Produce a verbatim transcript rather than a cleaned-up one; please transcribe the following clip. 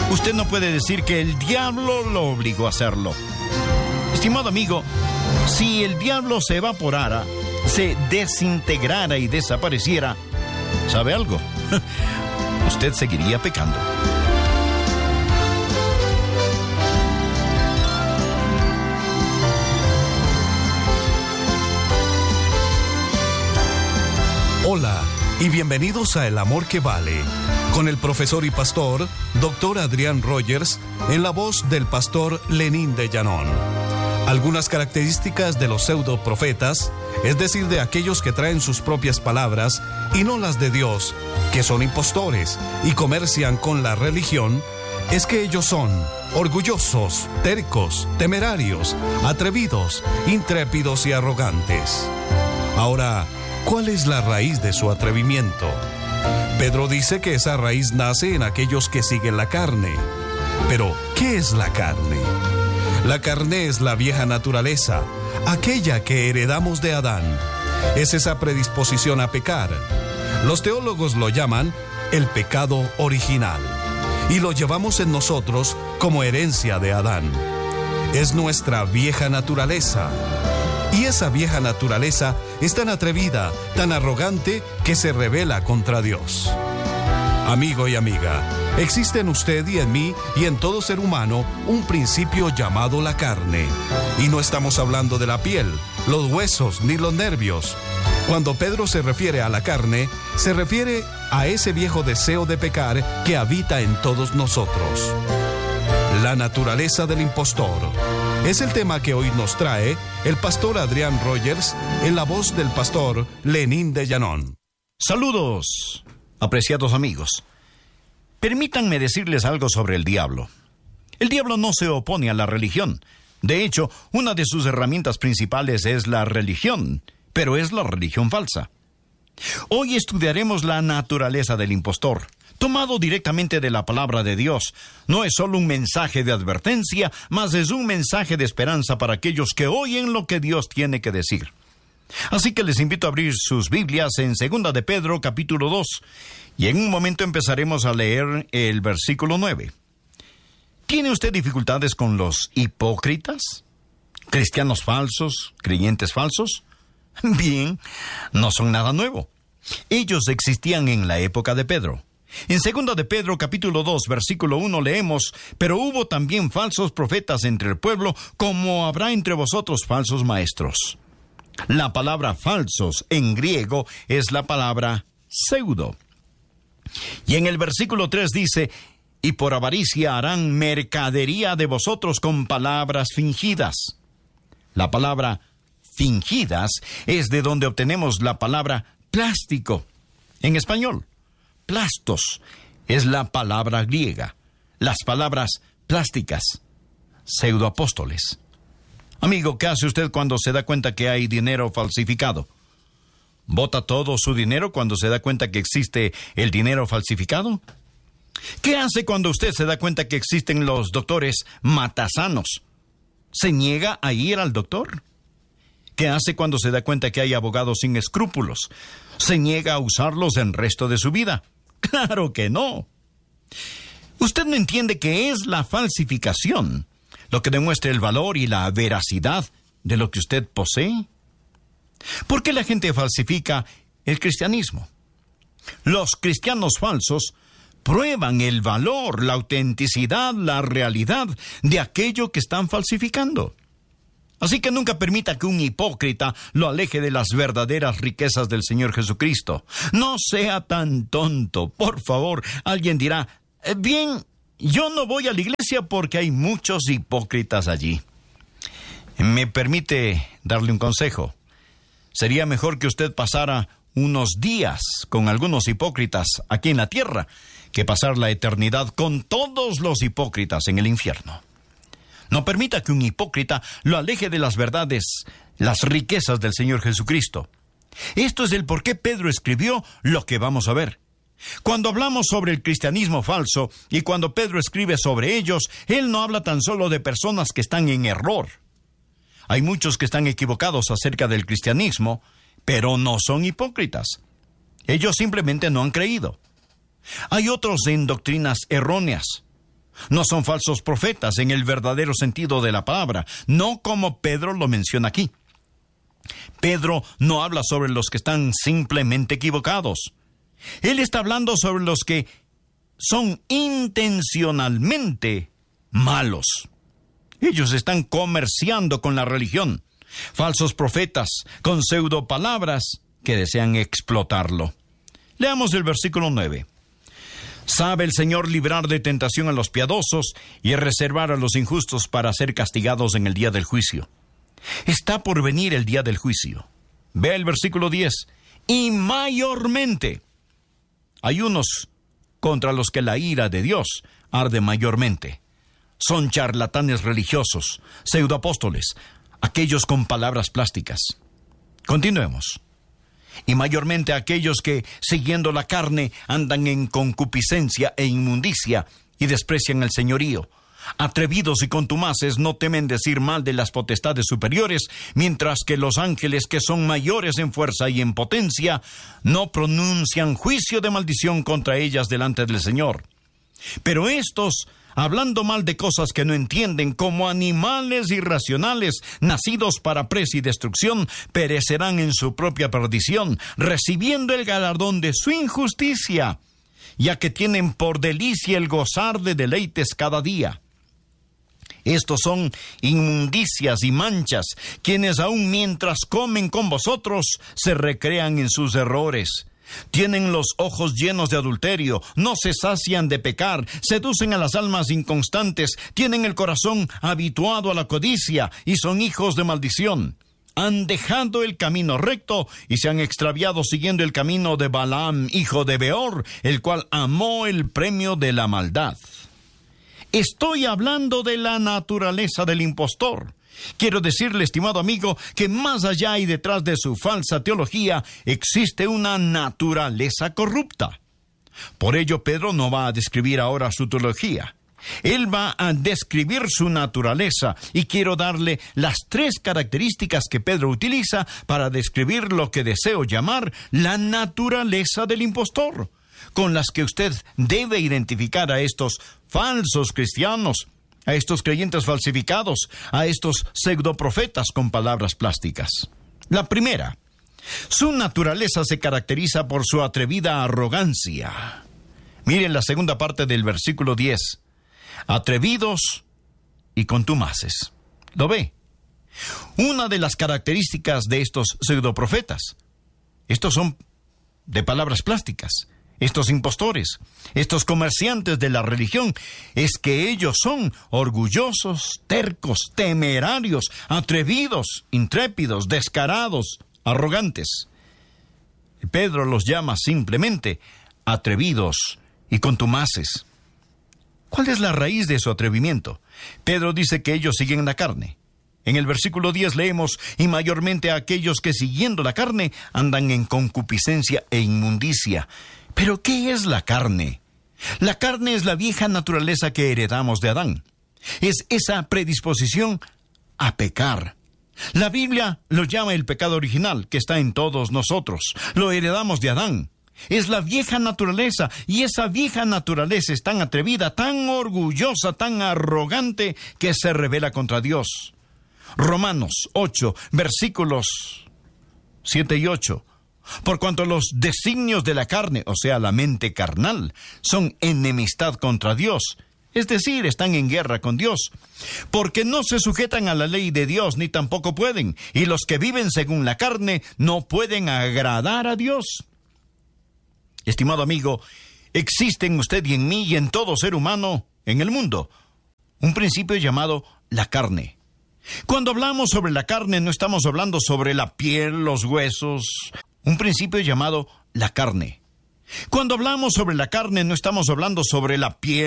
Usted no puede decir que el diablo lo obligó a hacerlo. Estimado amigo, si el diablo se evaporara, se desintegrara y desapareciera, ¿sabe algo? Usted seguiría pecando. Hola y bienvenidos a El Amor que Vale, con el profesor y pastor, doctor Adrián Rogers, en la voz del pastor Lenín de Llanón. Algunas características de los pseudoprofetas, es decir, de aquellos que traen sus propias palabras y no las de Dios, que son impostores y comercian con la religión, es que ellos son orgullosos, tercos, temerarios, atrevidos, intrépidos y arrogantes. Ahora, ¿cuál es la raíz de su atrevimiento? Pedro dice que esa raíz nace en aquellos que siguen la carne. Pero, ¿qué es la carne? La carne es la vieja naturaleza, aquella que heredamos de Adán. Es esa predisposición a pecar. Los teólogos lo llaman el pecado original, y lo llevamos en nosotros como herencia de Adán. Es nuestra vieja naturaleza. Y esa vieja naturaleza es tan atrevida, tan arrogante, que se rebela contra Dios. Amigo y amiga, existe en usted y en mí y en todo ser humano un principio llamado la carne. Y no estamos hablando de la piel, los huesos ni los nervios. Cuando Pedro se refiere a la carne, se refiere a ese viejo deseo de pecar que habita en todos nosotros. La naturaleza del impostor es el tema que hoy nos trae el pastor Adrián Rogers en la voz del pastor Lenín de Llanón. Saludos, apreciados amigos. Permítanme decirles algo sobre el diablo. El diablo no se opone a la religión. De hecho, una de sus herramientas principales es la religión, pero es la religión falsa. Hoy estudiaremos la naturaleza del impostor, tomado directamente de la palabra de Dios. No es solo un mensaje de advertencia, mas es un mensaje de esperanza para aquellos que oyen lo que Dios tiene que decir. Así que les invito a abrir sus Biblias en Segunda de Pedro, capítulo dos, y en un momento empezaremos a leer el versículo nueve. ¿Tiene usted dificultades con los hipócritas? ¿Cristianos falsos? ¿Creyentes falsos? Bien, no son nada nuevo. Ellos existían en la época de Pedro. En Segunda de Pedro, capítulo dos, versículo uno, leemos: «Pero hubo también falsos profetas entre el pueblo, como habrá entre vosotros falsos maestros». La palabra falsos en griego es la palabra pseudo. Y en el versículo tres dice: «Y por avaricia harán mercadería de vosotros con palabras fingidas». La palabra fingidas es de donde obtenemos la palabra plástico en español. Plastos es la palabra griega. Las palabras plásticas, pseudoapóstoles. Amigo, ¿qué hace usted cuando se da cuenta que hay dinero falsificado? ¿Bota todo su dinero cuando se da cuenta que existe el dinero falsificado? ¿Qué hace cuando usted se da cuenta que existen los doctores matasanos? ¿Se niega a ir al doctor? ¿Qué hace cuando se da cuenta que hay abogados sin escrúpulos? ¿Se niega a usarlos el resto de su vida? ¡Claro que no! ¿Usted no entiende que es la falsificación lo que demuestra el valor y la veracidad de lo que usted posee? ¿Por qué la gente falsifica el cristianismo? Los cristianos falsos prueban el valor, la autenticidad, la realidad de aquello que están falsificando. Así que nunca permita que un hipócrita lo aleje de las verdaderas riquezas del Señor Jesucristo. No sea tan tonto, por favor. Alguien dirá: bien, yo no voy a la iglesia porque hay muchos hipócritas allí. ¿Me permite darle un consejo? Sería mejor que usted pasara unos días con algunos hipócritas aquí en la tierra que pasar la eternidad con todos los hipócritas en el infierno. No permita que un hipócrita lo aleje de las verdades, las riquezas del Señor Jesucristo. Esto es el por qué Pedro escribió lo que vamos a ver. Cuando hablamos sobre el cristianismo falso y cuando Pedro escribe sobre ellos, él no habla tan solo de personas que están en error. Hay muchos que están equivocados acerca del cristianismo, pero no son hipócritas. Ellos simplemente no han creído. Hay otros en doctrinas erróneas. No son falsos profetas en el verdadero sentido de la palabra, no como Pedro lo menciona aquí. Pedro no habla sobre los que están simplemente equivocados. Él está hablando sobre los que son intencionalmente malos. Ellos están comerciando con la religión. Falsos profetas con pseudopalabras que desean explotarlo. Leamos el versículo nueve. Sabe el Señor librar de tentación a los piadosos y reservar a los injustos para ser castigados en el día del juicio. Está por venir el día del juicio. Ve el versículo diez. Y mayormente hay unos contra los que la ira de Dios arde mayormente. Son charlatanes religiosos, pseudoapóstoles, aquellos con palabras plásticas. Continuemos. Y mayormente aquellos que, siguiendo la carne, andan en concupiscencia e inmundicia y desprecian el señorío. Atrevidos y contumaces no temen decir mal de las potestades superiores, mientras que los ángeles, que son mayores en fuerza y en potencia, no pronuncian juicio de maldición contra ellas delante del Señor. Pero estos, hablando mal de cosas que no entienden, como animales irracionales, nacidos para presa y destrucción, perecerán en su propia perdición, recibiendo el galardón de su injusticia, ya que tienen por delicia el gozar de deleites cada día. Estos son inmundicias y manchas, quienes aun mientras comen con vosotros, se recrean en sus errores. Tienen los ojos llenos de adulterio, no se sacian de pecar, seducen a las almas inconstantes, tienen el corazón habituado a la codicia y son hijos de maldición. Han dejado el camino recto y se han extraviado siguiendo el camino de Balaam, hijo de Beor, el cual amó el premio de la maldad. Estoy hablando de la naturaleza del impostor. Quiero decirle, estimado amigo, que más allá y detrás de su falsa teología existe una naturaleza corrupta. Por ello, Pedro no va a describir ahora su teología. Él va a describir su naturaleza, y quiero darle las tres características que Pedro utiliza para describir lo que deseo llamar la naturaleza del impostor, con las que usted debe identificar a estos falsos cristianos, a estos creyentes falsificados, a estos pseudoprofetas con palabras plásticas. La primera, su naturaleza se caracteriza por su atrevida arrogancia. Miren la segunda parte del versículo diez. Atrevidos y contumaces. ¿Lo ve? Una de las características de estos pseudoprofetas, estos son de palabras plásticas, estos impostores, estos comerciantes de la religión, es que ellos son orgullosos, tercos, temerarios, atrevidos, intrépidos, descarados, arrogantes. Pedro los llama simplemente atrevidos y contumaces. ¿Cuál es la raíz de su atrevimiento? Pedro dice que ellos siguen la carne. En el versículo diez leemos, y mayormente aquellos que siguiendo la carne andan en concupiscencia e inmundicia. ¿Pero qué es la carne? La carne es la vieja naturaleza que heredamos de Adán. Es esa predisposición a pecar. La Biblia lo llama el pecado original, que está en todos nosotros. Lo heredamos de Adán. Es la vieja naturaleza, y esa vieja naturaleza es tan atrevida, tan orgullosa, tan arrogante, que se rebela contra Dios. Romanos ocho, versículos siete y ocho. Por cuanto los designios de la carne, o sea, la mente carnal, son enemistad contra Dios, es decir, están en guerra con Dios, porque no se sujetan a la ley de Dios, ni tampoco pueden, y los que viven según la carne no pueden agradar a Dios. Estimado amigo, existe en usted y en mí y en todo ser humano en el mundo un principio llamado la carne. Cuando hablamos sobre la carne, no estamos hablando sobre la piel, los huesos. Un principio llamado la carne. Cuando hablamos sobre la carne, no estamos hablando sobre la piel,